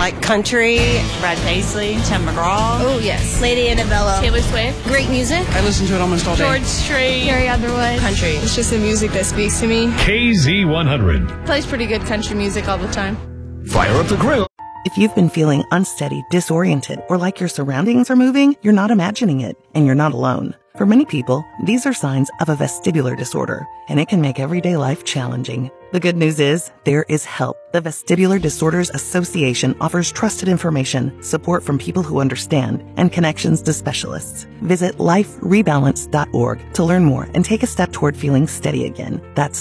like country. Brad Paisley, Tim McGraw. Oh, yes. Lady Annabella. Taylor Swift. Great music. I listen to it almost all day. George Strait. Carrie Underwood. Country. It's just the music that speaks to me. KZ100. Plays pretty good country music all the time. Fire up the grill. If you've been feeling unsteady, disoriented, or like your surroundings are moving, you're not imagining it, and you're not alone. For many people, these are signs of a vestibular disorder, and it can make everyday life challenging. The good news is, there is help. The Vestibular Disorders Association offers trusted information, support from people who understand, and connections to specialists. Visit liferebalance.org to learn more and take a step toward feeling steady again. That's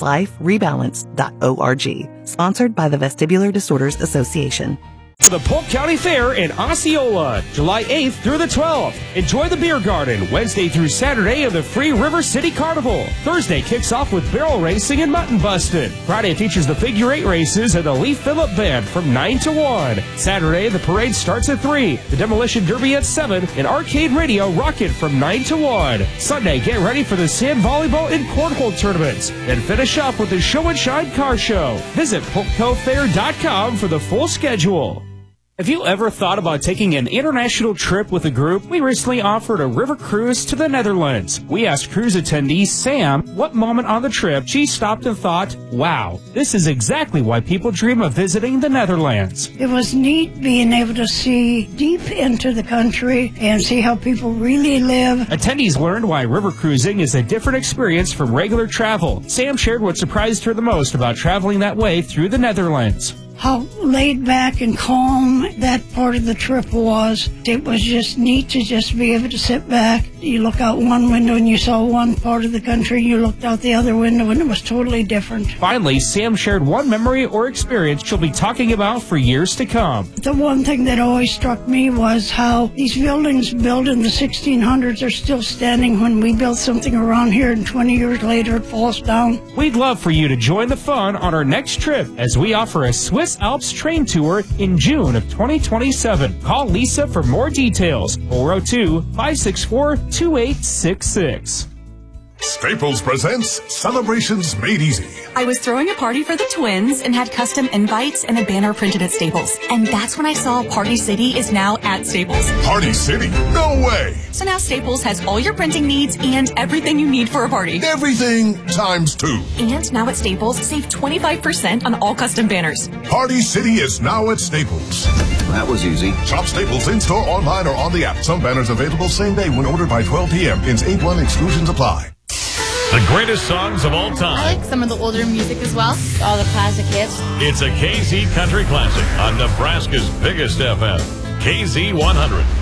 liferebalance.org. Sponsored by the Vestibular Disorders Association. For the Polk County Fair in Osceola, July 8th through the 12th. Enjoy the beer garden Wednesday through Saturday of the Free River City Carnival. Thursday kicks off with barrel racing and mutton busted. Friday features the figure 8 races and the Lee Phillip Band from 9 to 1. Saturday, the parade starts at 3, the Demolition Derby at 7, and Arcade Radio Rocket from 9 to 1. Sunday, get ready for the sand volleyball and cornhole tournaments. And finish up with the Show and Shine Car Show. Visit polkcofair.com for the full schedule. Have you ever thought about taking an international trip with a group? We recently offered a river cruise to the Netherlands. We asked cruise attendee Sam what moment on the trip she stopped and thought, wow, this is exactly why people dream of visiting the Netherlands. It was neat being able to see deep into the country and see how people really live. Attendees learned why river cruising is a different experience from regular travel. Sam shared what surprised her the most about traveling that way through the Netherlands. How laid back and calm that part of the trip was. It was just neat to just be able to sit back. You look out one window and you saw one part of the country. You looked out the other window and it was totally different. Finally, Sam shared one memory or experience she'll be talking about for years to come. The one thing that always struck me was how these buildings built in the 1600s are still standing when we built something around here and 20 years later it falls down. We'd love for you to join the fun on our next trip as we offer a Swiss Alps train tour in June of 2027. Call Lisa for more details. 402-564-2866. Staples presents Celebrations Made Easy. I was throwing a party for the twins and had custom invites and a banner printed at Staples. And that's when I saw Party City is now at Staples. Party City? No way! So now Staples has all your printing needs and everything you need for a party. Everything times 2. And now at Staples, save 25% on all custom banners. Party City is now at Staples. That was easy. Shop Staples in-store, online, or on the app. Some banners available same day when ordered by 12 p.m. Pins 8-1 exclusions apply. The greatest songs of all time. I like some of the older music as well. All the classic hits. It's a KZ Country Classic on Nebraska's biggest FM, KZ100.